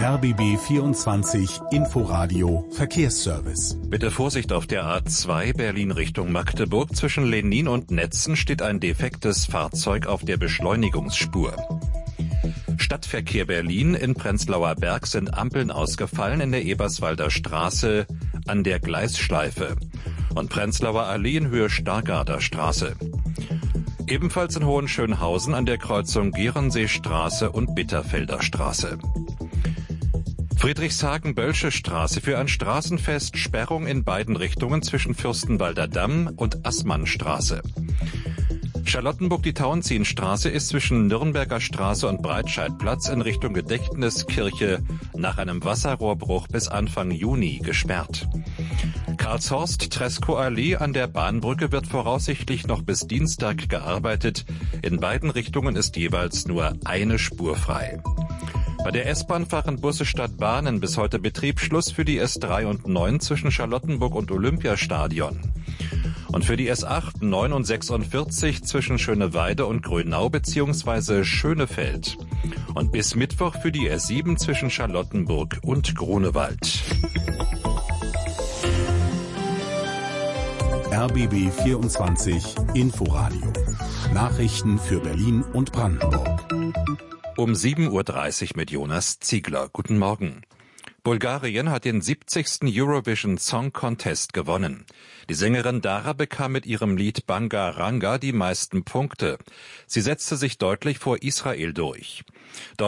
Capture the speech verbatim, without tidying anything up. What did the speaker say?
R B B vierundzwanzig Inforadio Verkehrsservice. Bitte Vorsicht auf der A zwei Berlin Richtung Magdeburg. Zwischen Lenin und Netzen steht ein defektes Fahrzeug auf der Beschleunigungsspur. Stadtverkehr Berlin. In Prenzlauer Berg sind Ampeln ausgefallen in der Eberswalder Straße an der Gleisschleife und Prenzlauer Allee in Höhe Stargarder Straße. Ebenfalls in Hohenschönhausen an der Kreuzung Gierenseestraße und Bitterfelder Straße. Friedrichshagen-Bölsche Straße für ein Straßenfest, Sperrung in beiden Richtungen zwischen Fürstenwalder Damm und Assmannstraße. Charlottenburg, die Tauentzienstraße ist zwischen Nürnberger Straße und Breitscheidplatz in Richtung Gedächtniskirche nach einem Wasserrohrbruch bis Anfang Juni gesperrt. Karlshorst-Treskow-Allee an der Bahnbrücke wird voraussichtlich noch bis Dienstag gearbeitet. In beiden Richtungen ist jeweils nur eine Spur frei. Bei der S-Bahn fahren Busse statt Bahnen bis heute Betriebsschluss für die S drei und neun zwischen Charlottenburg und Olympiastadion. Und für die S acht, neun und sechsundvierzig zwischen Schöneweide und Grönau bzw. Schönefeld. Und bis Mittwoch für die S sieben zwischen Charlottenburg und Grunewald. R B B vierundzwanzig Inforadio. Nachrichten für Berlin und Brandenburg. Um sieben Uhr dreißig mit Jonas Ziegler. Guten Morgen. Bulgarien hat den siebzigsten Eurovision Song Contest gewonnen. Die Sängerin Dara bekam mit ihrem Lied Banga Ranga die meisten Punkte. Sie setzte sich deutlich vor Israel durch. Dort